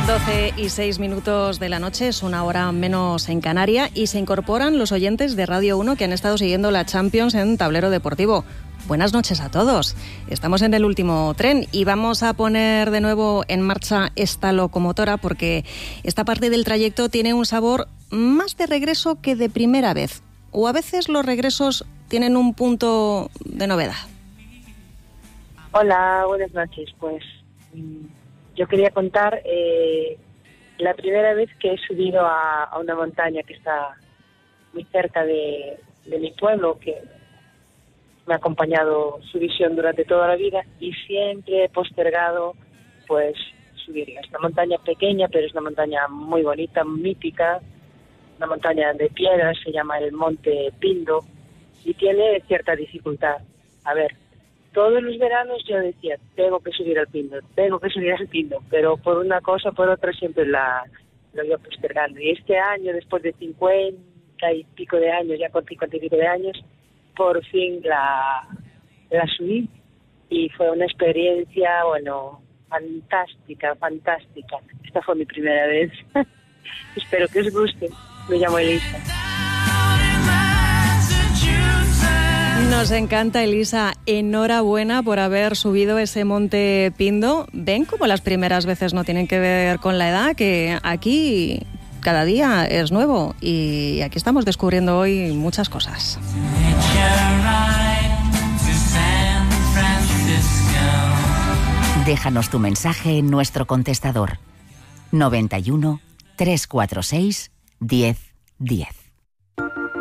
12:06 de la noche, es una hora menos en Canarias, y se incorporan los oyentes de Radio 1 que han estado siguiendo la Champions en Tablero Deportivo. Buenas noches a todos. Estamos en el último tren y vamos a poner de nuevo en marcha esta locomotora porque esta parte del trayecto tiene un sabor más de regreso que de primera vez. O a veces los regresos tienen un punto de novedad. Hola, buenas noches. Pues yo quería contar la primera vez que he subido a una montaña que está muy cerca de mi pueblo, que me ha acompañado su visión durante toda la vida y siempre he postergado pues subirla. Es una montaña pequeña, pero es una montaña muy bonita, mítica, una montaña de piedras, se llama el Monte Pindo y tiene cierta dificultad. A ver, todos los veranos yo decía, tengo que subir al Pindo, pero por una cosa o por otra siempre lo iba postergando. Y este año, después de 50 y pico de años, ya con 50 y pico de años, por fin la subí y fue una experiencia, bueno, fantástica. Esta fue mi primera vez. Espero que os guste. Me llamo Elisa. Nos encanta, Elisa. Enhorabuena por haber subido ese Monte Pindo. Ven como las primeras veces no tienen que ver con la edad, que aquí cada día es nuevo y aquí estamos descubriendo hoy muchas cosas. Déjanos tu mensaje en nuestro contestador 91 346 1010.